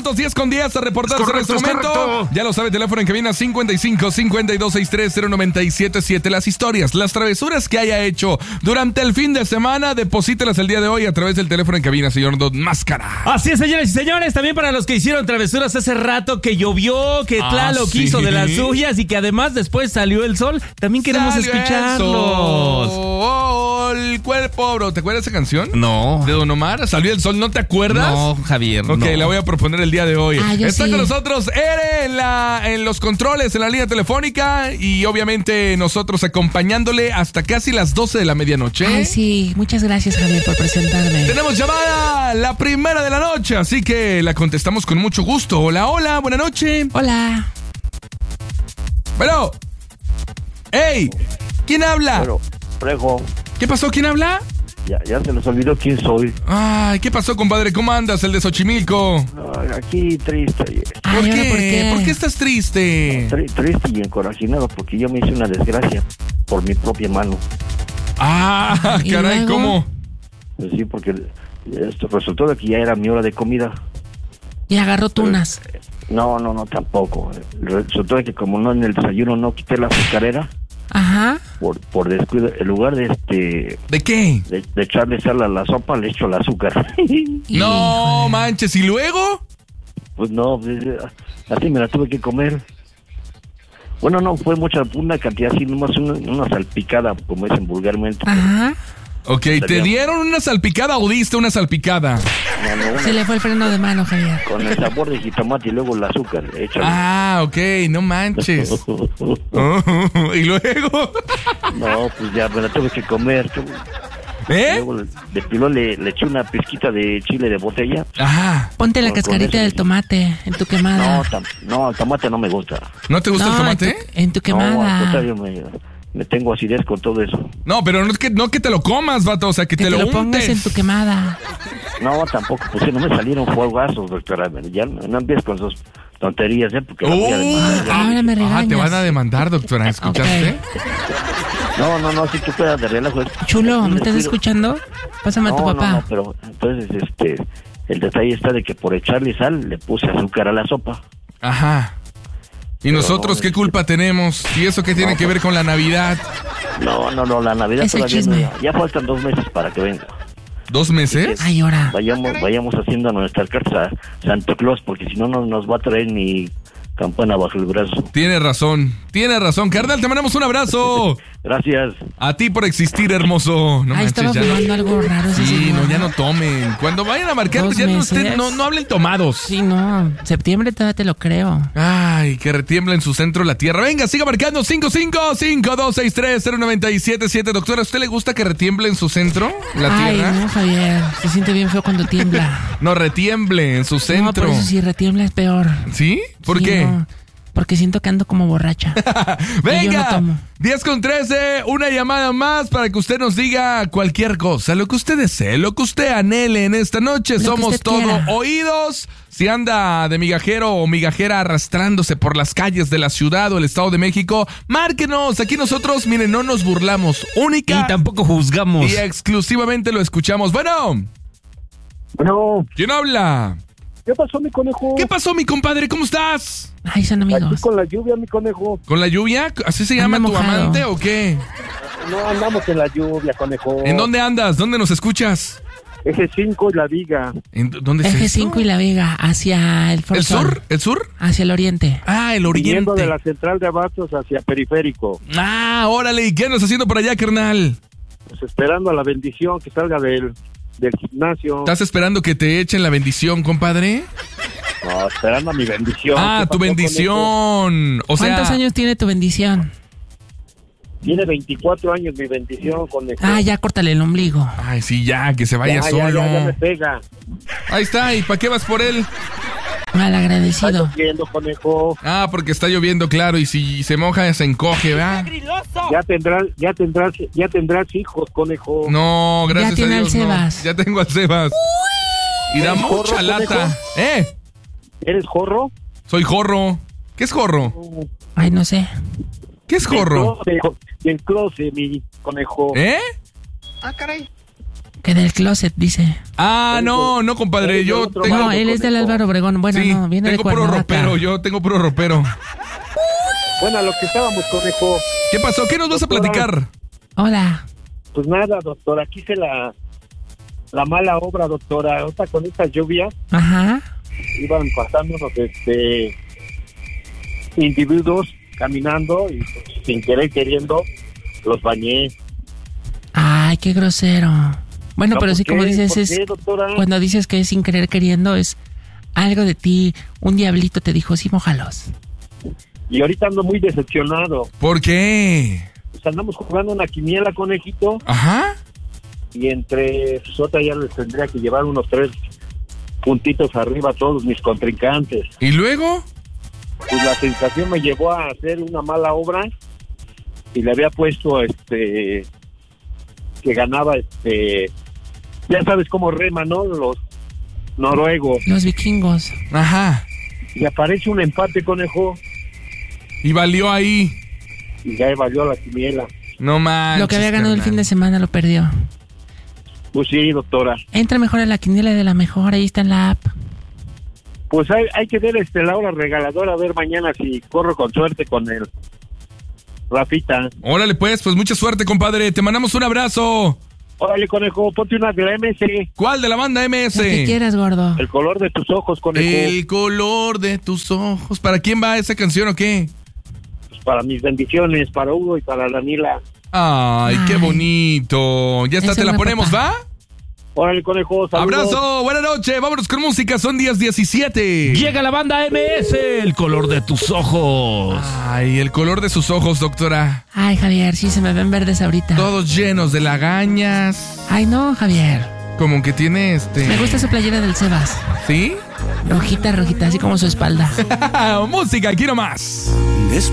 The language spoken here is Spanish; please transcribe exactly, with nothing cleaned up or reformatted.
minutos, diez con diez a reportarse correcto, en este momento. correcto. Ya lo sabe, teléfono en cabina cincuenta y cinco, cincuenta y dos, sesenta y tres, cero noventa y siete siete. Las historias, las travesuras que haya hecho durante el fin de semana, deposítelas el día de hoy a través del teléfono en cabina, señor Don Máscara. Así es, señores y señores, también para los que hicieron travesuras hace rato, que llovió, que Ah, Tlaloc ¿sí? hizo de las suyas y que además después salió el sol, también queremos Salió el escucharlos. sol, el cuerpo, bro. ¿Te acuerdas de esa canción? No. De Don Omar, Salió el sol, ¿no te acuerdas? No, Javier. Ok, no. la voy a proponer el día de hoy. Ah, yo Está sí. con nosotros Ere en, la, en los controles, en la línea telefónica y obviamente nosotros acompañándole hasta casi las doce de la medianoche. Ay, sí. Muchas gracias, Javier, por presentarme. Tenemos llamada, la primera de la noche, así que la contestamos con mucho gusto. Hola, hola, buena noche. Hola. Bueno. ¡Ey! ¿Quién habla? Bueno, Frejo, ¿Qué pasó? ¿Quién habla? ya, ya se les olvidó quién soy. Ay, ¿qué pasó, compadre? ¿Cómo andas, el de Xochimilco? Ay, aquí triste, Ay, ¿Por ¿ahora qué? por qué? ¿Por qué estás triste? tri- triste y encorajinado porque yo me hice una desgracia por mi propia mano. Ah, ¿Y caray, luego? ¿cómo? Pues sí, porque esto resultó de que ya era mi hora de comida. Y agarró tunas. No, no, no, tampoco. Resultó de que como no en el desayuno no quité la azucarera, Ajá. por, por descuido, en lugar de este ¿De qué? de, de echarle sal a la sopa, le echo el azúcar. No Híjole. manches, ¿y luego? Pues no, pues, así me la tuve que comer. Bueno, no fue mucha, una cantidad así, nomás una, una salpicada, como dicen vulgarmente. Ajá. Ok, ¿te dieron una salpicada o diste una salpicada? No, no, una- Se le fue el freno de mano, Javier. con el sabor de jitomate y luego el azúcar. Échale. Ah, ok, no manches. Oh, ¿y luego? No, pues ya me la tuve que comer. tú. ¿Eh? Luego le- de pilón le, le eché una pizquita de chile de botella. Ajá. Ponte la Con- con cascarita eso del sí. tomate en tu quemada. No, tam- no, el tomate no me gusta. ¿No te gusta No, el tomate? En tu, en tu No, al quemada. contrario, me, me tengo acidez con todo eso. No, pero no es que, no que te lo comas, vato, o sea, que, que te, te lo, lo pongas untes. en tu quemada. No, tampoco, pues sí, no me salieron fuegazos, doctora. Ya no, no empieces con sus tonterías, ¿eh? Porque la voy a Oh, demandar, ya. ahora me Ah, te regañas. van a demandar, doctora, ¿escuchaste? No, no, no, si tú puedas de relajo. Chulo, ¿me estás Descuido. escuchando? Pásame a tu No, papá. no, no, pero entonces, este, el detalle está de que por echarle sal le puse azúcar a la sopa. Ajá. ¿Y Pero nosotros no, qué es- culpa tenemos? ¿Y eso qué tiene No, que ver con la Navidad? No, no, no, la Navidad Es el todavía chisme. no, ya faltan dos meses para que venga. ¿Dos meses? Ay, ahora. Vayamos, vayamos haciendo nuestras cartas a Santa Claus, porque si no, no nos va a traer ni campana bajo el brazo. Tiene razón, tiene razón. Carnal, te mandamos un abrazo. Gracias. A ti por existir, hermoso. No Ay, manches, estaba ya no- fumando algo raro ese Sí, señor. no, ya no tomen. Cuando vayan a marcar, Dos ya no, meses. usted, no, no hablen tomados. Sí, no. Septiembre todavía te lo creo. Ay, que retiembla en su centro la tierra. Venga, siga marcando cinco cinco cinco dos seis tres cero nueve siete siete. Doctora, ¿a usted le gusta que retiemble en su centro la Ay, tierra? no, Javier. Se siente bien feo cuando tiembla. No, retiemble en su No, centro. por eso si retiembla es peor. ¿Sí? ¿Por Sí, qué? no, porque siento que ando como borracha. Venga, Y yo no tomo. diez con trece, una llamada más para que usted nos diga cualquier cosa, lo que usted desee, lo que usted anhele en esta noche. Lo que Somos usted todo quiera. oídos. Si anda de migajero o migajera arrastrándose por las calles de la ciudad o el Estado de México, márquenos. Aquí nosotros, miren, no nos burlamos. Única Y tampoco juzgamos. y exclusivamente lo escuchamos. Bueno, Bueno, ¿quién habla? ¿qué pasó, mi conejo? ¿Qué pasó, mi compadre? ¿Cómo estás? Ay, son Aquí amigos. con la lluvia, mi conejo. ¿Con la lluvia? ¿Así se llama Anda tu mojado. amante o qué? No, andamos en la lluvia, conejo. ¿En dónde andas? ¿Dónde nos escuchas? Eje cinco y la viga. ¿En dónde es Eje esto? cinco y La Vega, hacia el ¿El Forzón. sur? ¿El sur? Hacia el oriente. Ah, el Viniendo oriente. de la central de abastos hacia periférico. Ah, órale, ¿y qué andas haciendo por allá, carnal? Pues esperando a la bendición que salga del, del gimnasio. ¿Estás esperando que te echen la bendición, compadre? No, esperando a mi bendición. Ah, ¿Qué tu pasó, conejo? bendición. O sea, ¿Cuántos años tiene tu bendición? Tiene veinticuatro años mi bendición, conejo. Ah, ya córtale el ombligo. ay, sí, ya, que se vaya ya, ya, solo. ya, ya me pega. Ahí está, ¿y para qué vas por él? Mal Está agradecido. lloviendo, conejo. Ah, porque está lloviendo, claro, y si se moja se encoge, ¿verdad? Ya tendrás, ya tendrás, ya tendrás hijos, conejo. No, gracias Ya tiene a al Dios, no. Sebas. Ya tengo al Sebas. Y da ¿Eres mucha jorro, lata. conejo? ¿Eh? ¿Eres jorro? Soy jorro. ¿Qué es jorro? Ay, no sé. ¿Qué es jorro? Del closet, mi conejo. ¿Eh? Ah, caray. Que del closet, dice. Ah, no, no, compadre. Yo Otro tengo, No, él es del Álvaro Obregón. Bueno, sí, no, viene de tengo puro Cuernavaca. ropero. Yo tengo puro ropero. Bueno, a lo que estábamos, conejo. ¿Qué pasó? ¿Qué nos vas a Doctora. platicar? Hola. Pues nada, doctora, aquí hice la, la mala obra, doctora. Ahorita con esta lluvia Ajá. iban pasándonos este, individuos caminando y pues, sin querer queriendo los bañé. Ay, qué grosero. Bueno, No, pero ¿por sí, qué? como dices, ¿Por es qué, doctora? cuando dices que es sin querer queriendo, es algo de ti. Un diablito te dijo, sí, mójalos. Y ahorita ando muy decepcionado. ¿Por qué? Pues andamos jugando una quiniela, conejito, Ajá. y entre pues, otra ya les tendría que llevar unos tres puntitos arriba a todos mis contrincantes. ¿Y luego? Pues la sensación me llevó a hacer una mala obra y le había puesto este que ganaba este ya sabes cómo rema, ¿no? Los noruegos. Los vikingos. Ajá. Y aparece un empate, conejo, Y valió ahí. y ya valió la quiniela. No manches. Lo que había ganado el fin de semana lo perdió. Pues sí, doctora. Entra mejor a la quiniela de la mejor, ahí está en la app. Pues hay, hay que ver este la hora regaladora, a ver mañana si corro con suerte con el Rafita. Órale, pues, pues mucha suerte, compadre. Te mandamos un abrazo. Órale, conejo, ponte una de la M S. ¿Cuál de la banda M Lo que S? quieras, gordo. El color de tus ojos, conejo. El color de tus ojos. ¿Para quién va esa canción o qué? Pues para mis bendiciones, para Hugo y para Danila. Ay, qué Ay. bonito. Ya está, Es te la una ponemos, papá. ¿va? Órale, conejo, saludos. Abrazo, buenas noches. Vámonos con música. Son días diecisiete. Llega la banda M S, el color de tus ojos. Ay, el color de sus ojos, doctora. Ay, Javier, sí se me ven verdes ahorita. Todos llenos de lagañas. Ay, no, Javier. Como que tiene este. Me gusta su playera del Sebas. ¿Sí? Rojita, rojita, así como su espalda. Música, quiero más.